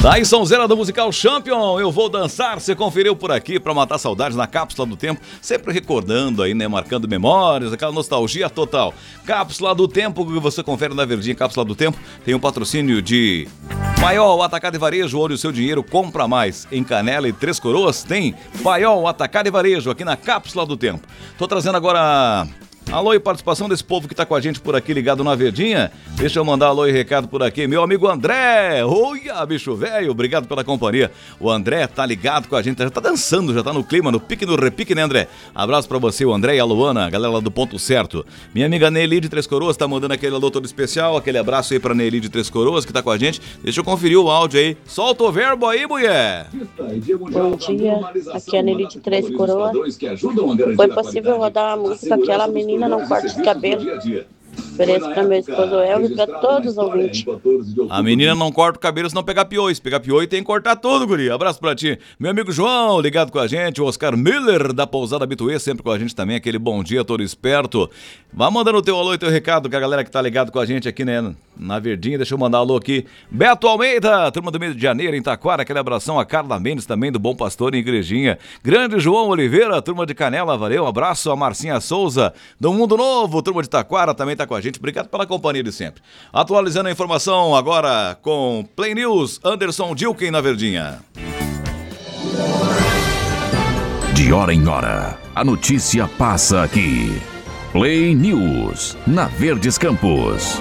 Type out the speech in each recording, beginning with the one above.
Daí sonzeira do musical Champion, Eu Vou Dançar, você conferiu por aqui pra matar saudades na Cápsula do Tempo, sempre recordando aí, né, marcando memórias, aquela nostalgia total. Cápsula do Tempo, que você confere na Verdinha. Cápsula do Tempo tem um patrocínio de Paiol, Atacado e Varejo, olha o seu dinheiro, compra mais. Em Canela e Três Coroas tem Paiol, Atacado e Varejo, aqui na Cápsula do Tempo. Tô trazendo agora... Alô e participação desse povo que tá com a gente por aqui ligado na Verdinha. Deixa eu mandar alô e recado por aqui. Meu amigo André, olha, bicho velho, obrigado pela companhia. O André tá ligado com a gente, já tá dançando, já tá no clima, no pique, no repique, né, André? Abraço pra você, o André e a Luana, a galera lá do Ponto Certo. Minha amiga Neili de Três Coroas tá mandando aquele alô todo especial, aquele abraço aí pra Neili de Três Coroas que tá com a gente. Deixa eu conferir o áudio aí. Solta o verbo aí, mulher. Bom dia, aqui é a Neili de Três Coroas. Foi possível rodar a música Aquela Menina Não Corta os Cabelos? Ofereço para meu esposo Elvio e para todos os ouvintes. A menina não corta o cabelo se não pegar pioi. Se pegar pioi tem que cortar tudo, guri. Abraço pra ti. Meu amigo João, ligado com a gente. O Oscar Miller, da Pousada Bituê, sempre com a gente também. Aquele bom dia, todo esperto. Vá mandando o teu alô e teu recado com a galera que tá ligado com a gente aqui, né, na Verdinha. Deixa eu mandar alô aqui. Beto Almeida, turma do mês de janeiro em Taquara. Aquele abração a Carla Mendes também, do Bom Pastor em Igrejinha. Grande João Oliveira, turma de Canela, valeu. Um abraço a Marcinha Souza, do Mundo Novo, turma de Taquara, também tá com a gente. Obrigado pela companhia de sempre. Atualizando a informação agora com Play News, Anderson Dilken na Verdinha. De hora em hora, a notícia passa aqui. Play News, na Verdes Campos.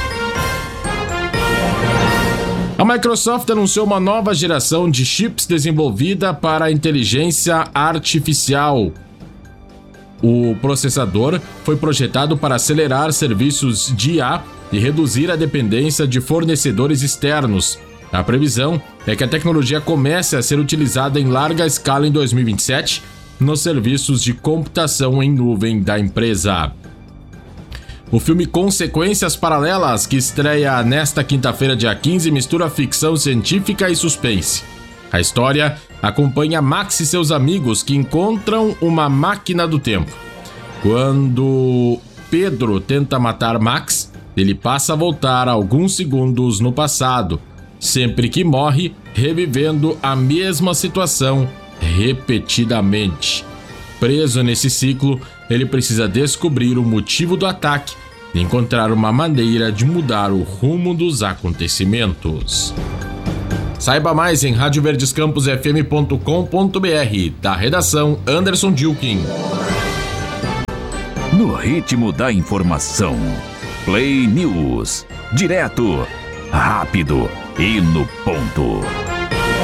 A Microsoft anunciou uma nova geração de chips desenvolvida para a inteligência artificial. O processador foi projetado para acelerar serviços de IA e reduzir a dependência de fornecedores externos. A previsão é que a tecnologia comece a ser utilizada em larga escala em 2027 nos serviços de computação em nuvem da empresa. O filme Consequências Paralelas, que estreia nesta quinta-feira, dia 15, mistura ficção científica e suspense. A história acompanha Max e seus amigos que encontram uma máquina do tempo. Quando Pedro tenta matar Max, ele passa a voltar alguns segundos no passado, sempre que morre, revivendo a mesma situação repetidamente. Preso nesse ciclo, ele precisa descobrir o motivo do ataque e encontrar uma maneira de mudar o rumo dos acontecimentos. Saiba mais em radioverdescamposfm.com.br. Da redação, Anderson Dilken. No ritmo da informação. Play News. Direto, rápido e no ponto.